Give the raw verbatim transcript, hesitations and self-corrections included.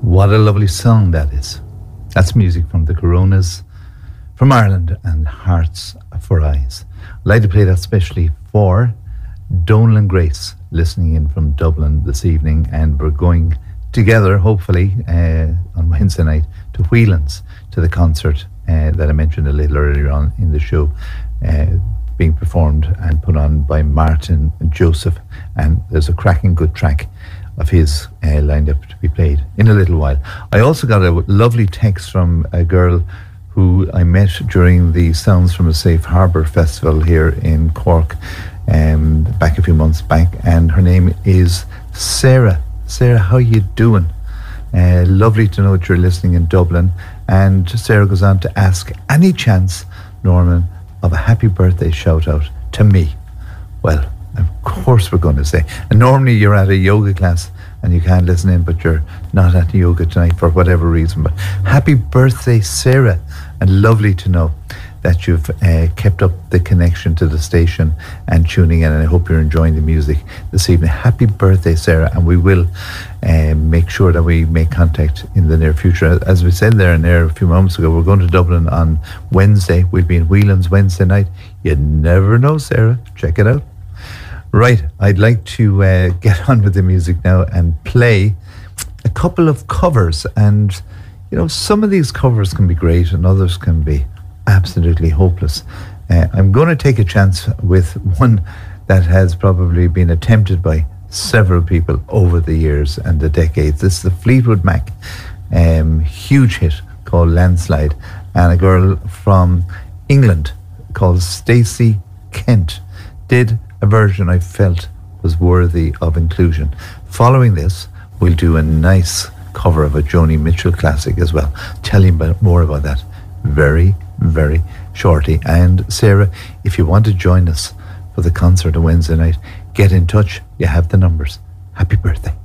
What a lovely song that is. That's music from the Coronas, from Ireland, and Hearts for Eyes. I'd like to play that specially for Donal and Grace, listening in from Dublin this evening, and we're going together, hopefully, uh, on Wednesday night to Whelan's, to the concert uh, that I mentioned a little earlier on in the show, uh, being performed and put on by Martin and Joseph, and there's a cracking good track of his uh, lined up to be played in a little while. I also got a lovely text from a girl who I met during the Sounds from a Safe Harbour Festival here in Cork um, back a few months back, and her name is Sarah. Sarah, how you doing? Uh, lovely to know that you're listening in Dublin. And Sarah goes on to ask, any chance, Norman, of a happy birthday shout out to me? Well, of course we're going to say. And normally you're at a yoga class and you can't listen in, but you're not at the yoga tonight for whatever reason. But happy birthday, Sarah, and lovely to know that you've uh, kept up the connection to the station and tuning in, and I hope you're enjoying the music this evening. Happy birthday, Sarah, and we will uh, make sure that we make contact in the near future. As we said there and there a few moments ago, we're going to Dublin on Wednesday. We'll be in Whelan's Wednesday night. You never know, Sarah. Check it out. Right, I'd like to uh, get on with the music now and play a couple of covers. And, you know, some of these covers can be great and others can be absolutely hopeless. Uh, I'm going to take a chance with one that has probably been attempted by several people over the years and the decades. This is the Fleetwood Mac um, huge hit called Landslide, and a girl from England called Stacey Kent did a version I felt was worthy of inclusion. Following this, we'll do a nice cover of a Joni Mitchell classic as well. Tell you about, more about that very, very shortly. And Sarah, if you want to join us for the concert on Wednesday night, get in touch. You have the numbers. Happy birthday.